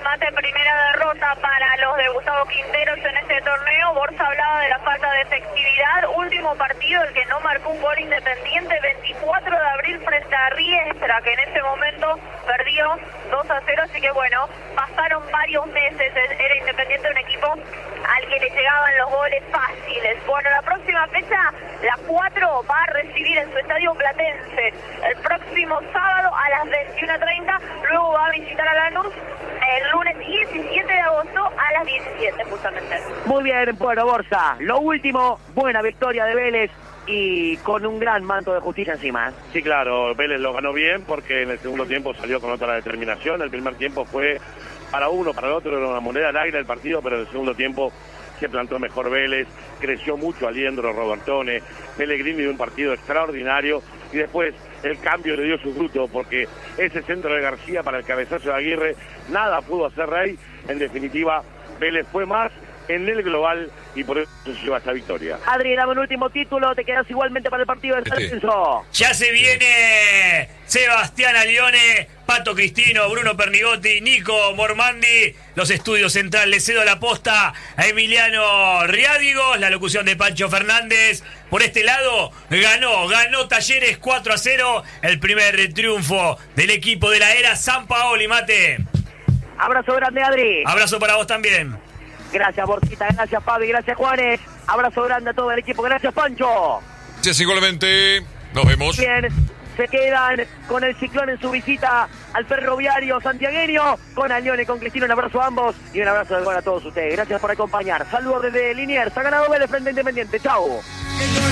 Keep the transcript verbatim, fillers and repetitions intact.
Mate, primera derrota para los de Gustavo Quinteros en este torneo. Borja hablaba de la falta de efectividad. Último partido, el que no marcó un gol Independiente, veinticuatro de abril frente a Riestra, que en ese momento perdió dos a cero. Así que bueno, pasaron varios meses. Era Independiente un equipo al que le llegaban los goles fáciles. Bueno, la próxima fecha, la cuatro, va a recibir en su estadio Platense el próximo sábado a las veintiuna treinta. Luego va a visitar a Lanús el lunes diecisiete de agosto a las diecisiete justamente. Muy bien, bueno, Borja, lo último, buena victoria de Vélez y con un gran manto de justicia encima. Sí, claro, Vélez lo ganó bien porque en el segundo tiempo salió con otra determinación. El primer tiempo fue para uno, para el otro, era una moneda al aire el partido, pero en el segundo tiempo se plantó mejor Vélez, creció mucho Aliendro, Robertone, Pellegrini de un partido extraordinario, y después el cambio le dio su fruto, porque ese centro de García para el cabezazo de Aguirre, nada pudo hacer Rey. En definitiva, Vélez fue más en el global y por eso se lleva esta victoria. Adri, dame un último título, te quedas igualmente para el partido del San Lorenzo. Ya se viene Sebastián Alione, Pato Cristino, Bruno Pernigotti, Nico Mormandi, los estudios centrales. Le cedo la posta a Emiliano Riádigos, la locución de Pancho Fernández. Por este lado, ganó, ganó Talleres cuatro a cero, el primer triunfo del equipo de la era San Paoli, Mate. Abrazo grande, Adri. Abrazo para vos también. Gracias, Borjita, gracias, Fabi, gracias, Juanes. Abrazo grande a todo el equipo, gracias, Pancho. Gracias igualmente, nos vemos. Bien, se quedan con el Ciclón en su visita al ferroviario santiagueño, con Alione, con Cristino, un abrazo a ambos y un abrazo de gol a todos ustedes. Gracias por acompañar. Saludos desde Liniers, ha ganado Vélez frente a Independiente, chau.